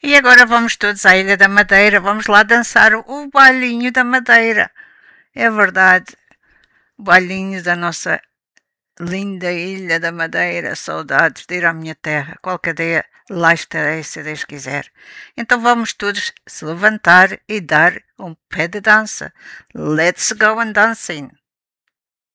E agora vamos todos à Ilha da Madeira, vamos lá dançar o bailinho da Madeira. É verdade, o bailinho da nossa linda Ilha da Madeira, saudades de ir à minha terra. Qualquer dia lá estarei, se Deus quiser. Então vamos todos se levantar e dar um pé de dança. Let's go and dancing!